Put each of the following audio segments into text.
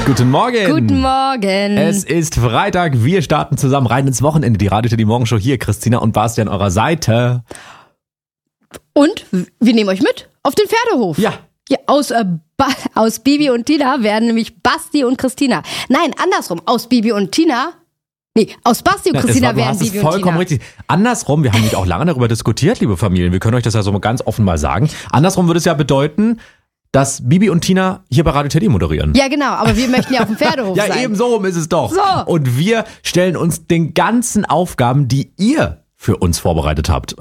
Guten Morgen. Guten Morgen. Es ist Freitag, wir starten zusammen rein ins Wochenende. Die Radio Teddy Morgenshow hier, Christina und Basti an eurer Seite. Und wir nehmen euch mit auf den Pferdehof. Ja. Aus Bibi und Tina werden nämlich Basti und Christina. Nein, andersrum. Aus Bibi und Tina. Nee, aus Basti und Christina werden Bibi und Tina. Vollkommen richtig. Andersrum, wir haben nämlich auch lange darüber diskutiert, liebe Familien. Wir können euch das ja so ganz offen mal sagen. Andersrum würde es ja bedeuten, dass Bibi und Tina hier bei Radio Teddy moderieren. Ja, genau, aber wir möchten ja auf dem Pferdehof sein. Ja, eben so rum ist es doch. So. Und wir stellen uns den ganzen Aufgaben, die ihr für uns vorbereitet habt.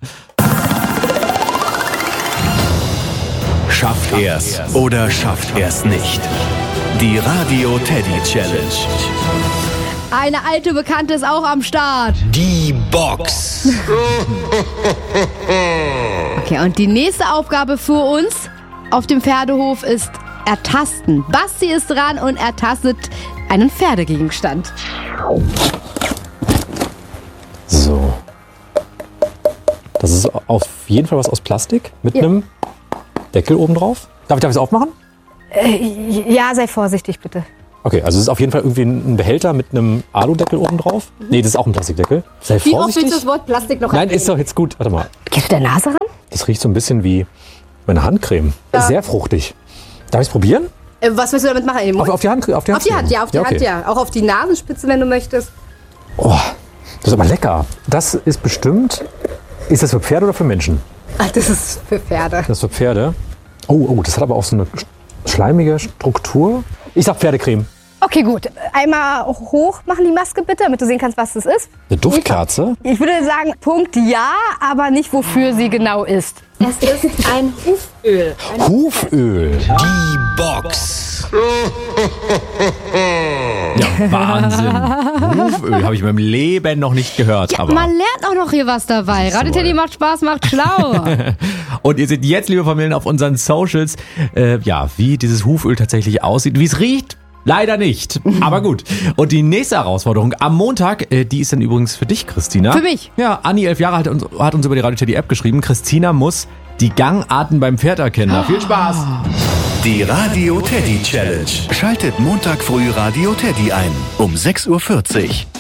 Schafft er's oder schafft er's nicht? Die Radio Teddy Challenge. Eine alte Bekannte ist auch am Start. Die Box. Okay, und die nächste Aufgabe für uns auf dem Pferdehof ist Ertasten. Basti ist dran und ertastet einen Pferdegegenstand. So. Das ist auf jeden Fall was aus Plastik mit einem Deckel oben drauf. Darf ich es aufmachen? Ja, sei vorsichtig bitte. Okay, also es ist auf jeden Fall irgendwie ein Behälter mit einem Aludeckel oben drauf. Nee, das ist auch ein Plastikdeckel. Sei Wie oft vorsichtig. willst du das Wort Plastik noch Nein, erwähnen? ist doch jetzt gut. Warte mal. Gehst du der Nase ran? Das riecht so ein bisschen wie meine Handcreme. Sehr fruchtig. Darf ich es probieren? Was willst du damit machen? In den Mund? Auf die Hand? Auf die Hand, ja, auf die okay. Hand, ja. Auch auf die Nasenspitze, wenn du möchtest. Oh, das ist aber lecker. Das ist bestimmt... Ist das für Pferde oder für Menschen? Ach, das ist für Pferde. Das ist für Pferde. Oh, das hat aber auch so eine schleimige Struktur. Ich sag Pferdecreme. Okay, gut. Einmal hoch machen die Maske bitte, damit du sehen kannst, was das ist. Eine Duftkerze? Ich würde sagen, Punkt ja, aber nicht, wofür sie genau ist. Es ist ein Huföl. Huföl. Die Box. Ja, Wahnsinn. Huföl habe ich in meinem Leben noch nicht gehört. Ja, aber man lernt auch noch hier was dabei. Radio Teddy macht Spaß, macht schlau. Und ihr seht jetzt, liebe Familien, auf unseren Socials, wie dieses Huföl tatsächlich aussieht, wie es riecht. Leider nicht, aber gut. Und die nächste Herausforderung am Montag, die ist dann übrigens für dich, Christina. Für mich? Ja, Anni, 11 Jahre alt, hat uns über die Radio Teddy App geschrieben. Christina muss die Gangarten beim Pferd erkennen. Viel Spaß! Die Radio Teddy Challenge. Schaltet Montag früh Radio Teddy ein um 6:40 Uhr.